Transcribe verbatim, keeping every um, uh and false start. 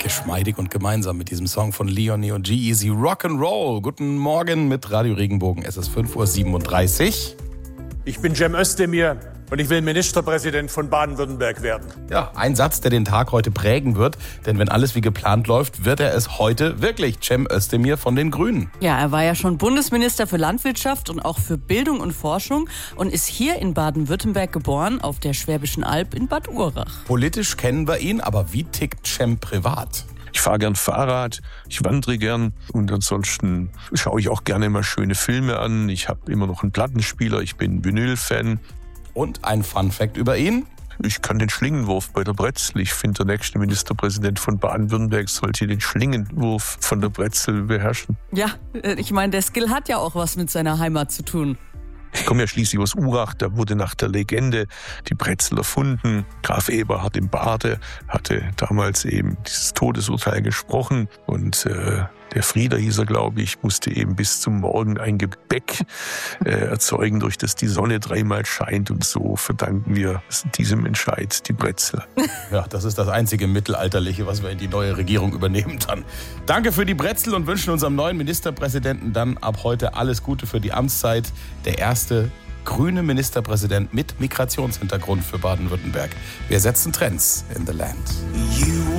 Geschmeidig und gemeinsam mit diesem Song von Leonie und G-Eazy, Rock'n'Roll. Guten Morgen mit Radio Regenbogen. Es ist fünf Uhr siebenunddreißig. Ich bin Cem Özdemir und ich will Ministerpräsident von Baden-Württemberg werden. Ja, ein Satz, der den Tag heute prägen wird. Denn wenn alles wie geplant läuft, wird er es heute wirklich. Cem Özdemir von den Grünen. Ja, er war ja schon Bundesminister für Landwirtschaft und auch für Bildung und Forschung und ist hier in Baden-Württemberg geboren, auf der Schwäbischen Alb in Bad Urach. Politisch kennen wir ihn, aber wie tickt Cem privat? Ich fahre gern Fahrrad, ich wandere gern und ansonsten schaue ich auch gerne mal schöne Filme an. Ich habe immer noch einen Plattenspieler, ich bin Vinyl-Fan. Und ein Fun-Fact über ihn? Ich kann den Schlingenwurf bei der Brezel. Ich finde, der nächste Ministerpräsident von Baden-Württemberg sollte den Schlingenwurf von der Brezel beherrschen. Ja, ich meine, der Skill hat ja auch was mit seiner Heimat zu tun. Ich komme ja schließlich aus Urach, da wurde nach der Legende die Brezel erfunden. Graf Eberhard im Bade hatte damals eben dieses Todesurteil gesprochen und äh, der Frieder hieß er, glaube ich, musste eben bis zum Morgen ein Gebäck äh, erzeugen, durch das die Sonne dreimal scheint und so verdanken wir diesem Entscheid die Brezel. Ja, das ist das einzige Mittelalterliche, was wir in die neue Regierung übernehmen dann. Danke für die Brezel und wünschen unserem neuen Ministerpräsidenten dann ab heute alles Gute für die Amtszeit. Der erste grüne Ministerpräsident mit Migrationshintergrund für Baden-Württemberg. Wir setzen Trends in the Land.